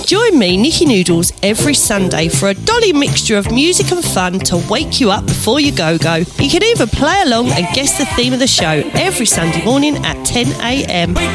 Join me, Nikki Noodles, every Sunday for a dolly mixture of music and fun to wake you up before you go-go. You can even play along and guess the theme of the show every Sunday morning at 10 a.m.